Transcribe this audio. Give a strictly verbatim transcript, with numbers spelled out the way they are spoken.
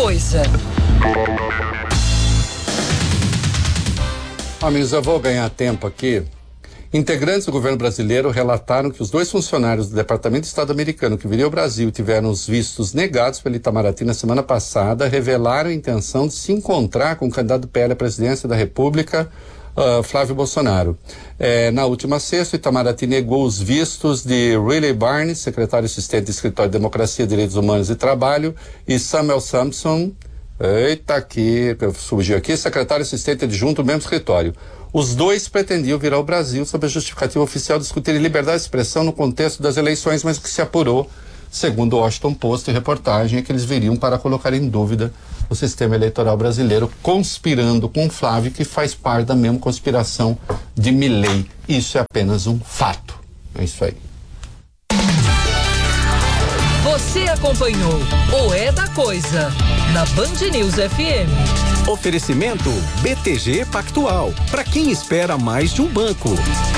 Coisa. Amigos, eu vou ganhar tempo aqui. Integrantes do governo brasileiro relataram que os dois funcionários do Departamento de Estado americano que viriam ao Brasil e tiveram os vistos negados pelo Itamaraty na semana passada revelaram a intenção de se encontrar com o candidato do P L à presidência da República, uh, Flávio Bolsonaro. É, na última sexta, o Itamaraty negou os vistos de Riley Barnes, secretário assistente do Escritório de Democracia, Direitos Humanos e Trabalho, e Samuel Sampson, eita aqui, surgiu aqui, secretário assistente adjunto do mesmo escritório. Os dois pretendiam vir ao Brasil sob a justificativa oficial de discutir liberdade de expressão no contexto das eleições, mas o que se apurou, segundo o Washington Post e reportagem, é que eles viriam para colocar em dúvida o sistema eleitoral brasileiro, conspirando com o Flávio, que faz parte da mesma conspiração de Milei. Isso é apenas um fato. É isso aí. Você acompanhou o É da Coisa na Band News F M. Oferecimento B T G Pactual. Para quem espera mais de um banco.